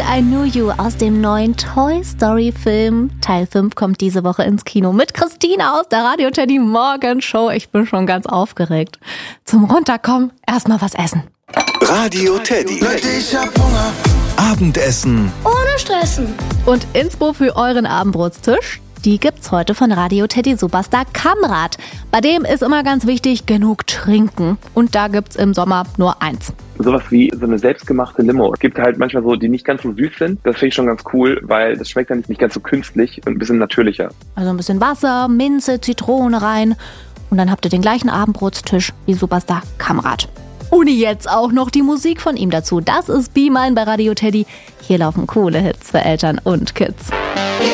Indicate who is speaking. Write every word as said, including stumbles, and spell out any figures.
Speaker 1: I Knew You aus dem neuen Toy Story Film. Teil fünf kommt diese Woche ins Kino mit Christina aus der Radio Teddy Morgen Show. Ich bin schon ganz aufgeregt. Zum Runterkommen erstmal was essen.
Speaker 2: Radio Teddy. Ich hab Hunger. Abendessen
Speaker 3: ohne Stressen.
Speaker 1: Und Inspo für euren Abendbrotstisch, die gibt's heute von Radio Teddy Superstar Kamrat. Bei dem ist immer ganz wichtig, genug trinken. Und da gibt's im Sommer nur eins.
Speaker 4: Sowas wie so eine selbstgemachte Limo. Es gibt halt manchmal so, die nicht ganz so süß sind. Das finde ich schon ganz cool, weil das schmeckt dann nicht ganz so künstlich und ein bisschen natürlicher.
Speaker 1: Also ein bisschen Wasser, Minze, Zitrone rein. Und dann habt ihr den gleichen Abendbrotstisch wie Superstar Kamrat. Und jetzt auch noch die Musik von ihm dazu. Das ist Be Mine bei Radio Teddy. Hier laufen coole Hits für Eltern und Kids.